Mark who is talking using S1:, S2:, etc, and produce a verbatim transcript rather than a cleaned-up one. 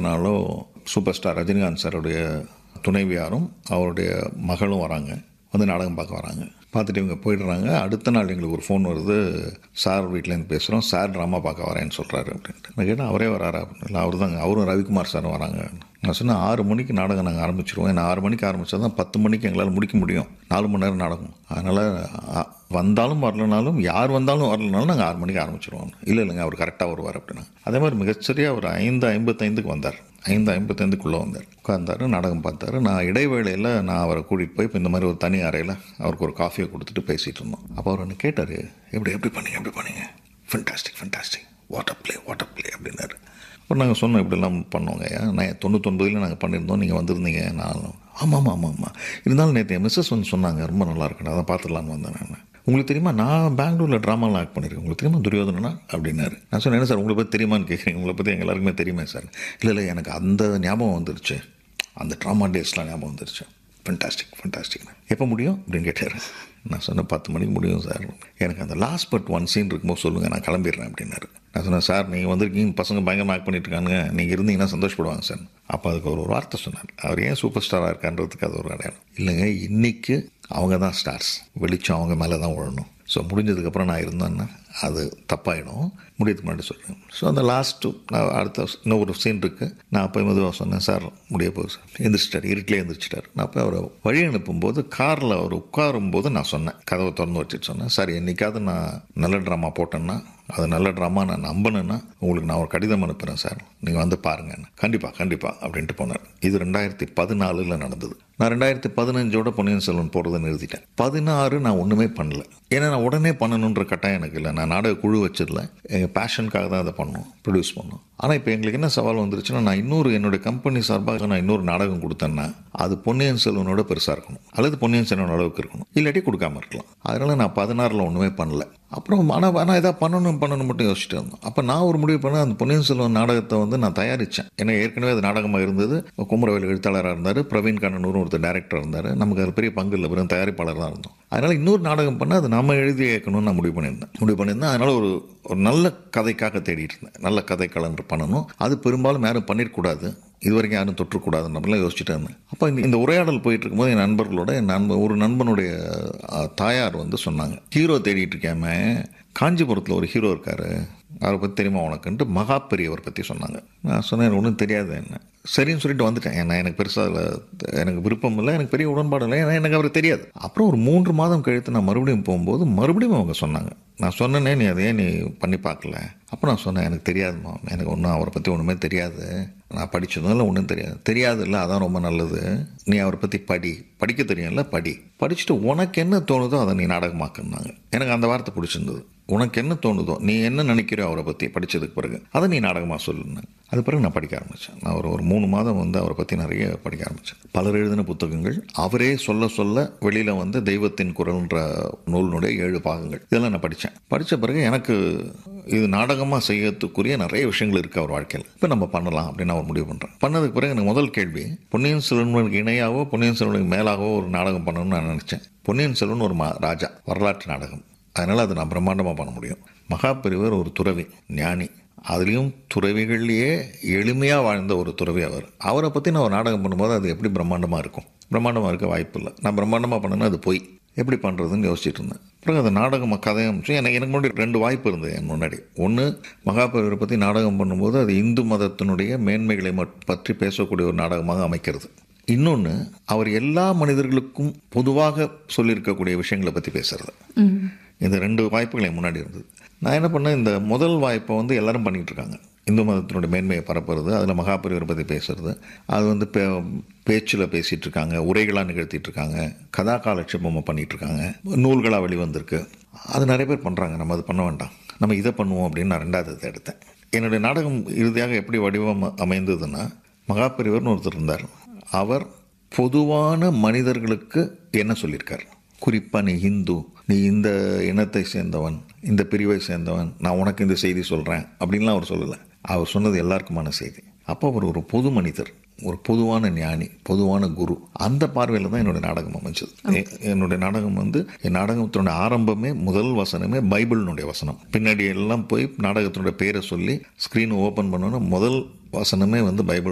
S1: அடுத்த நாளோ super star Rajinikanth சாருடைய துணைவியாரும் அவருடைய மகளும் வராங்க, வந்து நாடகம் பார்க்க வராங்க. பார்த்துட்டு இவங்க போயிடுறாங்க. அடுத்த நாள் எங்களுக்கு ஒரு ஃபோன் வருது, சார் வீட்டிலேருந்து பேசுகிறோம், சார் ட்ராமா பார்க்க வரேன்னு சொல்கிறாரு அப்படின்ட்டு. நான் கேட்டேன், அவரே வராரா அப்படின்னு. இல்லை அவர் தாங்க, அவரும் ரவிக்குமார் சாரும் வராங்க. நான் சொன்னேன், ஆறு மணிக்கு நாடகம் நாங்கள் ஆரம்பிச்சிருவோம், ஏன்னா ஆறு மணிக்கு ஆரம்பித்தா தான் பத்து மணிக்கு எங்களால் முடிக்க முடியும், நாலு மணி நேரம் நாடகம். அதனால் வந்தாலும் வரலனாலும், யார் வந்தாலும் வரலனாலும் நாங்கள் ஆறு மணிக்கு ஆரம்பிச்சிருவோம். இல்லை இல்லைங்க, அவர் கரெக்டாக வருவார் அப்படின்னா. அதே மாதிரி மிகச்சரியாக அவர் ஐந்து ஐம்பத்தைந்துக்கு வந்தார். ஐந்து ஐம்பத்தைந்துக்குள்ளே வந்தார், உட்கார்ந்தார், நாடகம் பார்த்தாரு. நான் இடைவேளையில் நான் அவரை கூட்டிகிட்டு போய் இப்போ இந்த மாதிரி ஒரு தனி அறையில் அவருக்கு ஒரு காஃபியை கொடுத்துட்டு பேசிகிட்டு இருந்தோம். அப்போ அவர் ஒன்று கேட்டார், எப்படி எப்படி பண்ணீங்க எப்படி பண்ணீங்க fantastic fantastic water play water play அப்படின்னாரு. அப்புறம் நாங்கள் சொன்னோம், இப்படிலாம் பண்ணுவோங்க, நான் தொண்ணூத்தொன்பதில் நாங்கள் பண்ணியிருந்தோம், நீங்கள் வந்திருந்தீங்க. நான் ஆமாம் ஆமாம் ஆமாம் ஆமாம் இருந்தாலும் நேற்று என் மிஸ்ஸஸ் வந்து சொன்னாங்க, ரொம்ப நல்லா இருக்கணும், அதை பார்த்துடலான்னு வந்தேன் நான். உங்களுக்கு தெரியுமா, நான் பெங்களூரில் ட்ராமாலாம் ஆக்ட் பண்ணியிருக்கேன், உங்களுக்கு தெரியுமா துரியோதனா அப்படின்னாரு. நான் சொன்னேன், என்ன சார் உங்களை பற்றி தெரியுமான்னு கேட்குறீங்க, உங்களை பற்றி எங்கள் எல்லாருக்குமே தெரியுமே சார். இல்லை இல்லை எனக்கு அந்த ஞாபகம் வந்துருச்சு, அந்த ட்ராமா டேஸ்லாம் ஞாபகம் வந்துருச்சு. ஃபென்டாஸ்டிக் ஃபென்டாஸ்டிக் எப்போ முடியும் அப்படின்னு கேட்டார். நான் சொன்னேன், பத்து மணிக்கு முடியும் சார், எனக்கு அந்த லாஸ்ட் பட் ஒன் சீன் இருக்கும்போது சொல்லுங்கள், நான் கிளம்பிடுறேன் அப்படின்னாரு. நான் சொன்னேன், சார் நீங்கள் வந்திருக்கீங்க, பசங்க பயங்கரமாக ஆக்ட் பண்ணிட்டு இருக்காங்க, நீங்கள் இருந்தீங்கன்னா சந்தோஷப்படுவாங்க சார். அப்போ அதுக்கு ஒரு ஒரு வார்த்தை சொன்னார், அவர் ஏன் சூப்பர் ஸ்டாராக இருக்கான்றதுக்கு அது ஒரு அடையாளம். இல்லைங்க, இன்றைக்கி அவங்க தான் ஸ்டார்ஸ், வெளிச்சம் அவங்க மேலே தான் விழணும். ஸோ முடிஞ்சதுக்கப்புறம் நான் இருந்தேன்னா அது தப்பாயிடும், முடியதுக்கு முன்னாடி சொல்கிறேன். ஸோ அந்த லாஸ்ட்டு நான் அடுத்த இன்னும் ஒரு சீன் இருக்குது, நான் அப்போ மெதுவாக சொன்னேன், சார் முடிய போகுது சார். எழுந்திரிச்சிட்டார், இருட்டிலே எழுந்திரிச்சிட்டார். நான் அப்போ அவரை வழி அனுப்பும்போது காரில் அவர் உட்காரும்போது நான் சொன்னேன், கதவை திறந்து வச்சுட்டு சொன்னேன், சார் என்றைக்காவது நான் நல்ல ட்ராமா போட்டேன்னா, அது நல்ல ட்ராமா நான் நம்பினேன்னா உங்களுக்கு நான் ஒரு கடிதம் அனுப்புகிறேன் சார், நீங்கள் வந்து பாருங்கள். கண்டிப்பாக கண்டிப்பாக அப்படின்ட்டு போனார். இது ரெண்டாயிரத்தி பதினாலில் நடந்தது. நான் ரெண்டாயிரத்தி பதினஞ்சோட பொன்னியின் செல்வன் போடுறதை நிறுத்திட்டேன். பதினாறு நான் ஒன்றுமே பண்ணல, ஏன்னா நான் உடனே பண்ணணுன்ற கட்டாயம் எனக்கு இல்லை. நான் நாடக குழு வச்சிடல, எங்கள் பேஷனுக்காக தான் அதை பண்ணணும், ப்ரொடியூஸ் பண்ணணும். ஆனால் இப்போ எங்களுக்கு என்ன சவால் வந்துருச்சுன்னா, நான் இன்னொரு என்னுடைய கம்பெனி சார்பாக நான் இன்னொரு நாடகம் கொடுத்தேன்னா அது பொன்னியின் செல்வனோட பெருசாக இருக்கணும், அல்லது பொன்னியின் செல்வன் அளவுக்கு இருக்கணும், இல்லாட்டி கொடுக்காம இருக்கலாம். அதனால் நான் பதினாறில் ஒன்றுமே பண்ணல. அப்புறம் ஆனால் ஆனால் எதாவது பண்ணணும் பண்ணணும் மட்டும் யோசிச்சுட்டு இருந்தோம். அப்போ நான் ஒரு முடிவு பண்ணேன், அந்த பொன்னியின் செல்வன் நாடகத்தை வந்து நான் தயாரித்தேன். ஏன்னா ஏற்கனவே அது நாடகமாக இருந்தது, குமரவேல் எழுத்தாளராக இருந்தார், பிரவீன் கண்ணனூர் ஒருத்தர் டைரக்டர் இருந்தார், நமக்கு அது பெரிய பங்கு இல்லை, வெறும் தயாரிப்பாளர் தான் இருந்தோம். அதனால் இன்னொரு நாடகம் பண்ணால் அது நம்ம எழுதி கேட்கணும்னு நான் முடிவு பண்ணியிருந்தேன் முடிவு பண்ணியிருந்தேன் அதனால் ஒரு ஒரு நல்ல கதைக்காக தேடிட்டு இருந்தேன், நல்ல கதை கலந்து பண்ணணும். அது பெரும்பாலும் யாரும் பண்ணிடக்கூடாது, இது வரைக்கும் யாரும் தொற்றக்கூடாதுன்னு அப்படிலாம் யோசிச்சுட்டு இருந்தேன். அப்போ இந்த இந்த உரையாடல் போயிட்டு இருக்கும்போது என் நண்பர்களோட என் நண்பன் ஒரு நண்பனுடைய தாயார் வந்து சொன்னாங்க, ஹீரோ தேடிட்டு இருக்காம காஞ்சிபுரத்தில் ஒரு ஹீரோ இருக்கார், அவரை பற்றி தெரியுமா உனக்குன்ட்டு மகா பெரியவர் பற்றி சொன்னாங்க. நான் சொன்னேன், எனக்கு ஒன்றும் தெரியாது என்ன. சரின்னு சொல்லிட்டு வந்துட்டேன். ஏன்னா எனக்கு பெருசாக அதில் எனக்கு விருப்பம் இல்லை, எனக்கு பெரிய உடன்பாடு இல்லை, ஏன்னா எனக்கு அவருக்கு தெரியாது. அப்புறம் ஒரு மூன்று மாதம் கழித்து நான் மறுபடியும் போகும்போது மறுபடியும் அவங்க சொன்னாங்க, நான் சொன்னேனே நீ அதையே நீ பண்ணி பார்க்கல. அப்போ நான் சொன்னேன், எனக்கு தெரியாதுமா, எனக்கு ஒன்றும் அவரை பற்றி ஒன்றுமே தெரியாது, நான் படித்ததும் இல்லை, ஒன்றும் தெரியாது. தெரியாது இல்லை, அதான் ரொம்ப நல்லது, நீ அவரை பற்றி படி, படிக்க தெரியும்ல படி, படிச்சுட்டு உனக்கு என்ன தோணுதோ அதை நீ நாடகமாக்குனாங்க. எனக்கு அந்த வார்த்தை பிடிச்சிருந்தது. உனக்கு என்ன தோணுதோ, நீ என்ன நினைக்கிறியோ அவரை பற்றி படித்ததுக்கு பிறகு அதை நீ நாடகமாக சொல்லுங்க. அது பிறகு நான் படிக்க ஆரம்பித்தேன். நான் ஒரு ஒரு மூணு மாதம் வந்து அவரை பற்றி நிறைய படிக்க ஆரம்பித்தேன். பலர் எழுதின புத்தகங்கள், அவரே சொல்ல சொல்ல வெளியில் வந்து தெய்வத்தின் குரல்ன்ற நூலினுடைய ஏழு பாகங்கள், இதெல்லாம் நான் படித்தேன். படித்த பிறகு எனக்கு இது நாடகமாக செய்யறதுக்குரிய நிறைய விஷயங்கள் இருக்குது அவர் வாழ்க்கையில், இப்போ நம்ம பண்ணலாம் அப்படின்னு அவர் முடிவு பண்ணுறேன். பண்ணதுக்கு பிறகு எனக்கு முதல் கேள்வி, பொன்னியின் செல்வனுக்கு இணையாகவோ பொன்னியின் செல்வனுக்கு மேலாகவோ ஒரு நாடகம் பண்ணணும்னு நான் நினச்சேன். பொன்னியின் செல்வன் ஒரு மா ராஜா, வரலாற்று நாடகம், அதனால் அது நான் பிரம்மாண்டமாக பண்ண முடியும். மகாபெரிவர் ஒரு துறவி, ஞானி, அதுலேயும் துறவிகள்லேயே எளிமையாக வாழ்ந்த ஒரு துறவி அவர். அவரை பற்றி நான் ஒரு நாடகம் பண்ணும்போது அது எப்படி பிரம்மாண்டமாக இருக்கும்? பிரம்மாண்டமாக இருக்க வாய்ப்பு இல்லை. நான் பிரம்மாண்டமாக பண்ணேன்னா அது போய் எப்படி பண்ணுறதுன்னு யோசிச்சுட்டு இருந்தேன். அப்புறம் அந்த நாடகம் கதை அமைச்சு எனக்கு எனக்கு முன்னாடி ரெண்டு வாய்ப்பு இருந்தது என் முன்னாடி. ஒன்று, மகாபெரிவரை பற்றி நாடகம் பண்ணும்போது அது இந்து மதத்தினுடைய மேன்மைகளை பற்றி பேசக்கூடிய ஒரு நாடகமாக அமைக்கிறது. இன்னொன்று, அவர் எல்லா மனிதர்களுக்கும் பொதுவாக சொல்லியிருக்கக்கூடிய விஷயங்களை பற்றி பேசுறது. இந்த ரெண்டு வாய்ப்புகள் என் முன்னாடி இருந்தது. நான் என்ன பண்ணேன், இந்த முதல் வாய்ப்பை வந்து எல்லாரும் பண்ணிகிட்டு இருக்காங்க, இந்து மதத்தினுடைய மேன்மையை பரப்புறது, அதில் மகாபெரிவரை பற்றி பேசுறது, அது வந்து பே பேச்சில் பேசிகிட்டு இருக்காங்க, உரைகளாக நிகழ்த்திட்டு இருக்காங்க, கதா காலட்சேபமாக பண்ணிகிட்டு இருக்காங்க, நூல்களாக வெளிவந்திருக்கு, அது நிறைய பேர் பண்ணுறாங்க, நம்ம அது பண்ண வேண்டாம், நம்ம இதை பண்ணுவோம் அப்படின்னு நான் ரெண்டாவது இதை எடுத்தேன். என்னுடைய நாடகம் இறுதியாக எப்படி வடிவம் அமைந்ததுன்னா, மகாபெரிவர்னு ஒருத்தர் இருந்தார், அவர் பொதுவான மனிதர்களுக்கு என்ன சொல்லியிருக்கார், குறிப்பாக நீ ஹிந்து, நீ இந்த இனத்தை சேர்ந்தவன், இந்த பிரிவை சேர்ந்தவன், நான் உனக்கு இந்த செய்தி சொல்கிறேன் அப்படின்லாம் அவர் சொல்லலை. அவர் சொன்னது எல்லாருக்குமான செய்தி. அப்போ அவர் ஒரு பொது மனிதர், ஒரு பொதுவான ஞானி, பொதுவான குரு. அந்த பார்வையில் தான் என்னுடைய நாடகம் அமைச்சது. என்னுடைய நாடகம் வந்து என் நாடகத்தினுடைய ஆரம்பமே முதல் வசனமே பைபிளினுடைய வசனம். பின்னாடி எல்லாம் போய் நாடகத்தினுடைய பேரை சொல்லி ஸ்க்ரீனை ஓப்பன் பண்ணோன்னா முதல் வசனமே வந்து பைபிள்